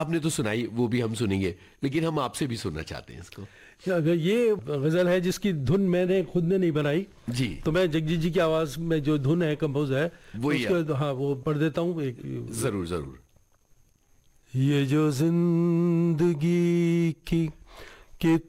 आपने तो सुनाई, वो भी हम सुनेंगे, लेकिन हम आपसे भी सुनना चाहते हैं इसको। अगर ये गजल है जिसकी धुन मैंने खुद ने नहीं बनाई जी। तो मैं जगजीत जी की आवाज में जो धुन है कंपोज है वही उसको हाँ वो पढ़ देता हूँ जरूर जरूर। ये जो जिंदगी की